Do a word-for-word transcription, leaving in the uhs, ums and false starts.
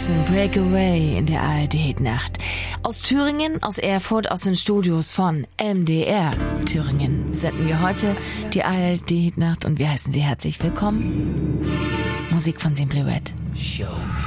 Jackson, Breakaway in der A R D-Hitnacht. Aus Thüringen, aus Erfurt, aus den Studios von M D R Thüringen senden wir heute die A R D-Hitnacht und wir heißen Sie herzlich willkommen. Musik von Simply Red. Show me.